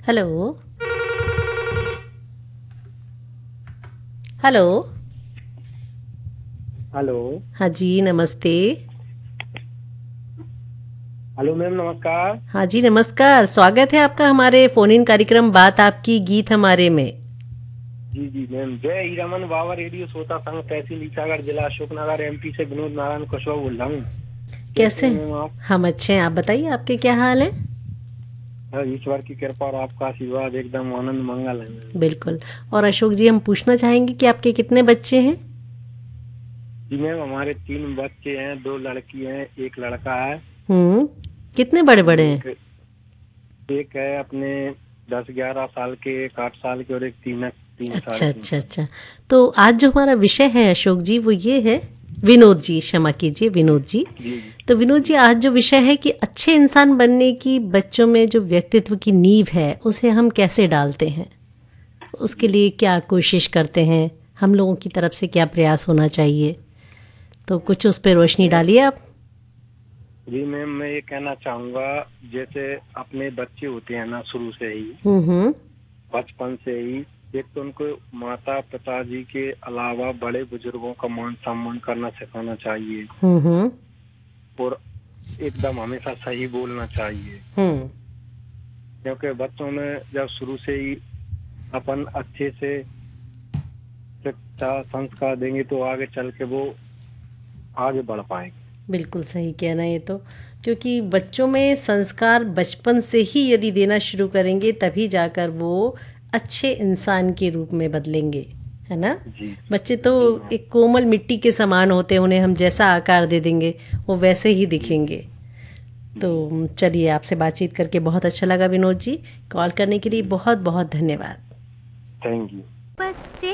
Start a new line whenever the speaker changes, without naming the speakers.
Hello. Hello.
Hello.
हाँ जी, नमस्ते।
Hello ma'am, नमस्कार।
हाँ जी, नमस्कार। स्वागत है आपका हमारे फोन इन कार्यक्रम बात आपकी गीत हमारे में।
जी जी मैम, जय हीरामन बाबा रेडियो श्रोता संघ तहसील ईसागढ़ जिला अशोकनगर एमपी से विनोद नारायण कुशवाहा बोल रहा हूँ। कैसे
कैसे
हैं
हैं?
मैम आप?
हम अच्छे हैं, आप बताइए आपके क्या हाल है?
ईश्वर की कृपा और आपका आशीर्वाद एकदम आनंद मंगल है मैम।
बिल्कुल। और अशोक जी, हम पूछना चाहेंगे कि आपके कितने बच्चे हैं?
जी मैम, हमारे 3 बच्चे हैं, 2 लड़की हैं, एक लड़का है।
हम्म। कितने बड़े
जी,
बड़े हैं?
एक है अपने 10-11 साल के, एक 8 साल के और एक तीन तीन साढ़े
अच्छा
तीन
अच्छा
साल
अच्छा। तो आज जो हमारा विषय है अशोक जी, वो ये है। विनोद जी, क्षमा कीजिए,
जी
विनोद जी।
जी जी
तो विनोद जी,
जी।
आज जो विषय है कि अच्छे इंसान बनने की बच्चों में जो व्यक्तित्व की नींव है उसे हम कैसे डालते हैं, उसके
जी
लिए क्या कोशिश करते हैं, हम लोगों की तरफ से क्या प्रयास होना चाहिए, तो कुछ उस पर रोशनी
मैम,
डालिए आप।
जी मैम, मैं ये कहना चाहूंगा, जैसे अपने बच्चे होते हैं ना, शुरू से ही,
हम्म।
बचपन से ही, एक तो उनको माता पिताजी के अलावा बड़े बुजुर्गों का मान सम्मान करना सिखाना चाहिए
हम्म।
और एकदम हमेशा सही बोलना चाहिए।
हम्म।
क्योंकि बच्चों में जब शुरू से ही अपन अच्छे से शिक्षा संस्कार देंगे तो आगे चल के वो आगे बढ़ पाएंगे।
बिल्कुल सही कहना है ये तो। क्योंकि बच्चों में संस्कार बचपन से ही यदि देना शुरू करेंगे तभी जाकर वो अच्छे इंसान के रूप में बदलेंगे, है ना?
जी
बच्चे तो
जी मैम।
एक कोमल मिट्टी के समान होते हैं, उन्हें हम जैसा आकार दे देंगे वो वैसे ही
जी
दिखेंगे।
जी
तो चलिए, आपसे बातचीत करके बहुत अच्छा लगा विनोद जी। कॉल करने के लिए
जी।
बहुत बहुत धन्यवाद।
Thank you.
बच्चे